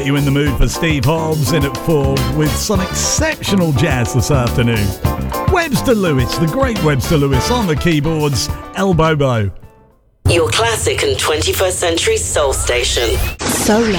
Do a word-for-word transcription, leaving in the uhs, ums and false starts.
You in the mood for Steve Hobbs in at four with some exceptional jazz this afternoon. Webster Lewis, the great Webster Lewis on the keyboards, El Bobo. Your classic and twenty-first century soul station. Solar.